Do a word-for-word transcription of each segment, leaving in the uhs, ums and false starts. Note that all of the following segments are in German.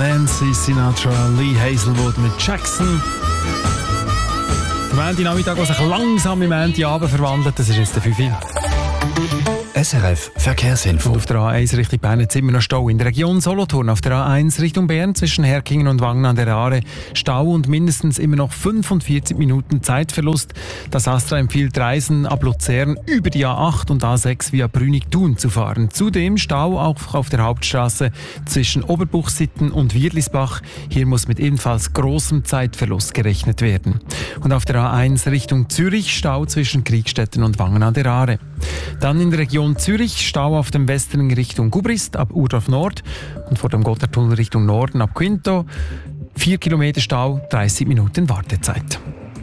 Nancy Sinatra, Lee Hazelwood mit Jackson. Der Montag-Nachmittag, der sich langsam im Montagabend verwandelt, das ist jetzt der fünf Uhr. S R F Verkehrsinfo. Auf der A eins Richtung Bern jetzt immer noch Stau. In der Region Solothurn auf der A eins Richtung Bern zwischen Herkingen und Wangen an der Aare Stau und mindestens immer noch fünfundvierzig Minuten Zeitverlust. Das Astra empfiehlt Reisen ab Luzern über die A acht und A sechs via Brünig-Thun zu fahren. Zudem Stau auch auf der Hauptstraße zwischen Oberbuchsitten und Wierlisbach. Hier muss mit ebenfalls großem Zeitverlust gerechnet werden. Und auf der A eins Richtung Zürich Stau zwischen Kriegstetten und Wangen an der Aare. Dann in der Region Zürich Stau auf dem Westring Richtung Gubrist ab Urdorf Nord und vor dem Gotthardtunnel Richtung Norden ab Quinto. Vier Kilometer Stau, dreißig Minuten Wartezeit.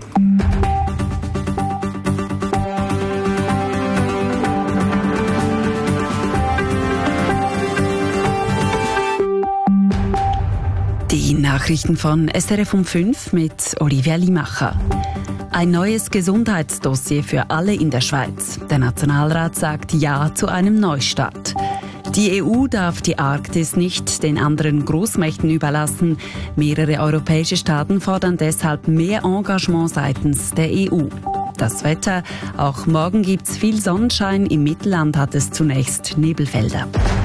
Die Nachrichten von S R F um fünf mit Olivia Limacher. Ein neues Gesundheitsdossier für alle in der Schweiz. Der Nationalrat sagt Ja zu einem Neustart. Die E U darf die Arktis nicht den anderen Großmächten überlassen. Mehrere europäische Staaten fordern deshalb mehr Engagement seitens der E U. Das Wetter. Auch morgen gibt's viel Sonnenschein. Im Mittelland hat es zunächst Nebelfelder.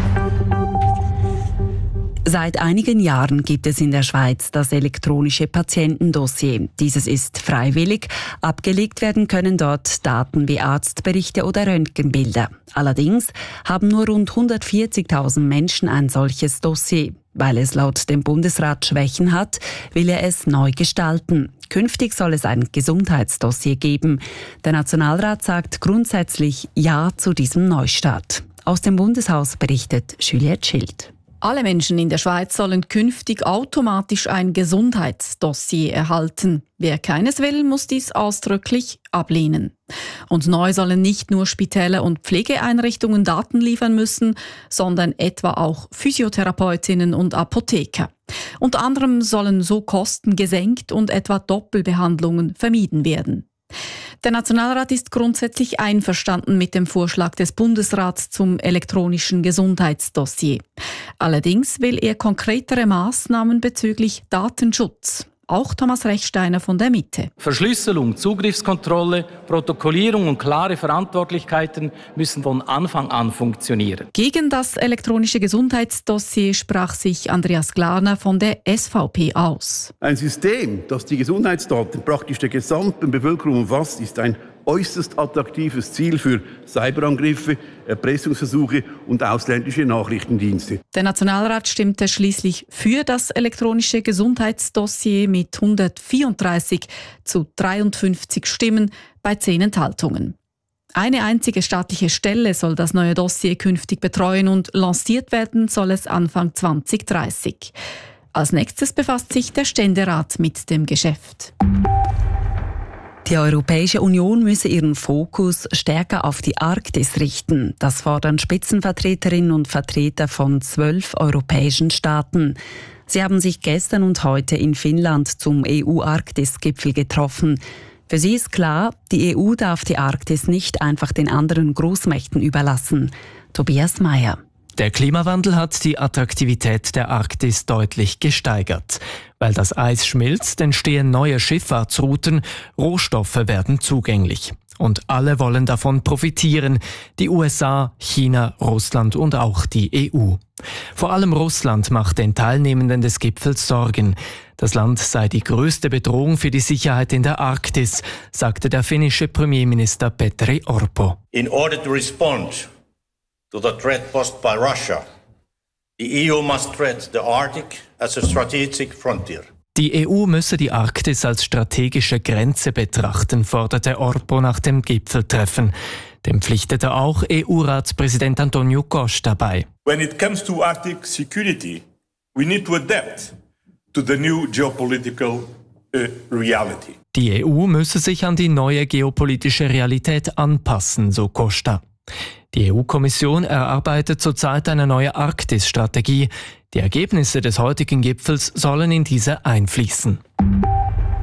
Seit einigen Jahren gibt es in der Schweiz das elektronische Patientendossier. Dieses ist freiwillig. Abgelegt werden können dort Daten wie Arztberichte oder Röntgenbilder. Allerdings haben nur rund hundertvierzigtausend Menschen ein solches Dossier. Weil es laut dem Bundesrat Schwächen hat, will er es neu gestalten. Künftig soll es ein Gesundheitsdossier geben. Der Nationalrat sagt grundsätzlich Ja zu diesem Neustart. Aus dem Bundeshaus berichtet Juliette Schild. Alle Menschen in der Schweiz sollen künftig automatisch ein Gesundheitsdossier erhalten. Wer keines will, muss dies ausdrücklich ablehnen. Und neu sollen nicht nur Spitäler und Pflegeeinrichtungen Daten liefern müssen, sondern etwa auch Physiotherapeutinnen und Apotheker. Unter anderem sollen so Kosten gesenkt und etwa Doppelbehandlungen vermieden werden. Der Nationalrat ist grundsätzlich einverstanden mit dem Vorschlag des Bundesrats zum elektronischen Gesundheitsdossier. Allerdings will er konkretere Maßnahmen bezüglich Datenschutz. Auch Thomas Rechsteiner von der Mitte. Verschlüsselung, Zugriffskontrolle, Protokollierung und klare Verantwortlichkeiten müssen von Anfang an funktionieren. Gegen das elektronische Gesundheitsdossier sprach sich Andreas Glarner von der S V P aus. Ein System, das die Gesundheitsdaten praktisch der gesamten Bevölkerung umfasst, ist ein äußerst attraktives Ziel für Cyberangriffe, Erpressungsversuche und ausländische Nachrichtendienste. Der Nationalrat stimmte schließlich für das elektronische Gesundheitsdossier mit hundertvierunddreißig zu dreiundfünfzig Stimmen bei zehn Enthaltungen. Eine einzige staatliche Stelle soll das neue Dossier künftig betreuen und lanciert werden soll es Anfang zwanzig dreißig. Als nächstes befasst sich der Ständerat mit dem Geschäft. Die Europäische Union müsse ihren Fokus stärker auf die Arktis richten. Das fordern Spitzenvertreterinnen und Vertreter von zwölf europäischen Staaten. Sie haben sich gestern und heute in Finnland zum E U-Arktis-Gipfel getroffen. Für sie ist klar, die E U darf die Arktis nicht einfach den anderen Großmächten überlassen. Tobias Mayer. Der Klimawandel hat die Attraktivität der Arktis deutlich gesteigert. Weil das Eis schmilzt, entstehen neue Schifffahrtsrouten, Rohstoffe werden zugänglich. Und alle wollen davon profitieren, die U S A, China, Russland und auch die E U. Vor allem Russland macht den Teilnehmenden des Gipfels Sorgen. Das Land sei die größte Bedrohung für die Sicherheit in der Arktis, sagte der finnische Premierminister Petteri Orpo. In order to respond to the threat posed by Russia, the E U must treat the Arctic as a strategic frontier. Die E U müsse die Arktis als strategische Grenze betrachten, forderte Orpo nach dem Gipfeltreffen. Dem pflichtete auch E U-Ratspräsident Antonio Costa bei. When it comes to Arctic security, we need to adapt to the new geopolitical uh, reality. Die E U müsse sich an die neue geopolitische Realität anpassen, so Costa. Die E U-Kommission erarbeitet zurzeit eine neue Arktis-Strategie. Die Ergebnisse des heutigen Gipfels sollen in diese einfließen.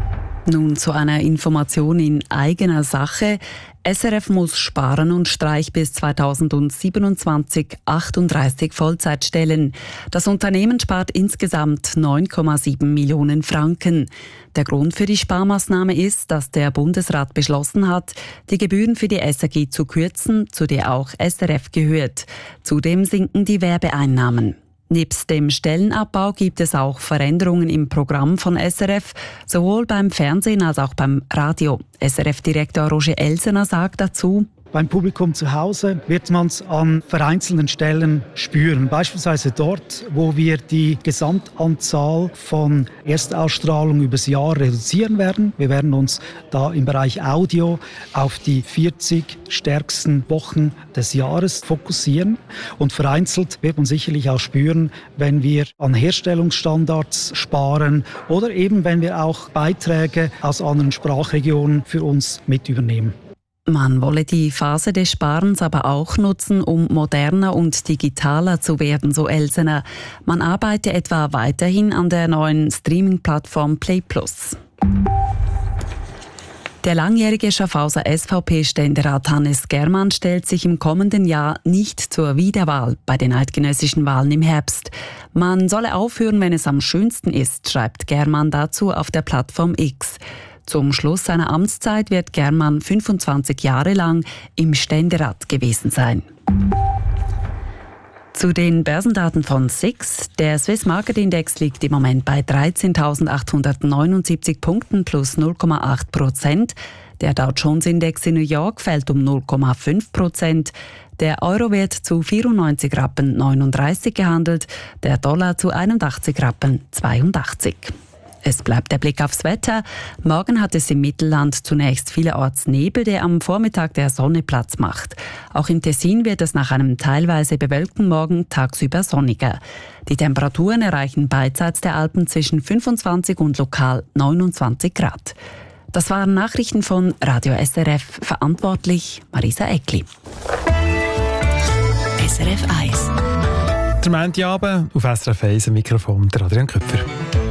Nun zu einer Information in eigener Sache. S R F muss Sparen und Streich bis zweitausendsiebenundzwanzig achtunddreißig Vollzeitstellen. Das Unternehmen spart insgesamt neun Komma sieben Millionen Franken. Der Grund für die Sparmaßnahme ist, dass der Bundesrat beschlossen hat, die Gebühren für die S A G zu kürzen, zu der auch S R F gehört. Zudem sinken die Werbeeinnahmen. Nebst dem Stellenabbau gibt es auch Veränderungen im Programm von S R F, sowohl beim Fernsehen als auch beim Radio. S R F-Direktor Roger Elsener sagt dazu: Beim Publikum zu Hause wird man es an vereinzelten Stellen spüren. Beispielsweise dort, wo wir die Gesamtanzahl von Erstausstrahlungen übers Jahr reduzieren werden. Wir werden uns da im Bereich Audio auf die vierzig stärksten Wochen des Jahres fokussieren. Und vereinzelt wird man sicherlich auch spüren, wenn wir an Herstellungsstandards sparen oder eben wenn wir auch Beiträge aus anderen Sprachregionen für uns mit übernehmen. Man wolle die Phase des Sparens aber auch nutzen, um moderner und digitaler zu werden, so Elsener. Man arbeite etwa weiterhin an der neuen Streaming-Plattform Play Plus. Der langjährige Schaffhauser S V P-Ständerat Hannes Germann stellt sich im kommenden Jahr nicht zur Wiederwahl bei den eidgenössischen Wahlen im Herbst. Man solle aufhören, wenn es am schönsten ist, schreibt Germann dazu auf der Plattform X. Zum Schluss seiner Amtszeit wird Germann fünfundzwanzig Jahre lang im Ständerat gewesen sein. Zu den Börsendaten von S I X. Der Swiss Market Index liegt im Moment bei dreizehntausendachthundertneunundsiebzig Punkten plus null Komma acht Prozent. Der Dow Jones Index in New York fällt um null Komma fünf Prozent. Der Euro wird zu vierundneunzig Rappen neununddreißig gehandelt, der Dollar zu einundachtzig Rappen zweiundachtzig. Es bleibt der Blick aufs Wetter. Morgen hat es im Mittelland zunächst vielerorts Nebel, der am Vormittag der Sonne Platz macht. Auch im Tessin wird es nach einem teilweise bewölkten Morgen tagsüber sonniger. Die Temperaturen erreichen beidseits der Alpen zwischen fünfundzwanzig und lokal neunundzwanzig Grad. Das waren Nachrichten von Radio S R F. Verantwortlich Marisa Eckli. S R F eins. Der Montagabend auf S R F eins, am Mikrofon der Adrian Köpfer.